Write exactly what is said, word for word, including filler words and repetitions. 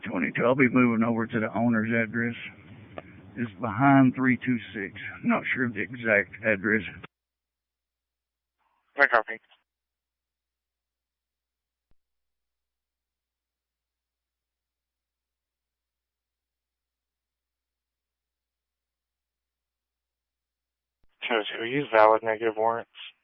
twenty-two. I'll be moving over to the owner's address. It's behind three two six. I'm not sure of the exact address. No copy. Chose who use valid negative warrants.